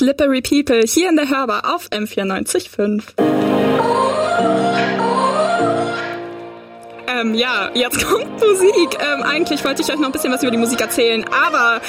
Slippery People hier in der Hörbar auf M94.5. Ja, jetzt kommt Musik. Eigentlich wollte ich euch noch ein bisschen was über die Musik erzählen, aber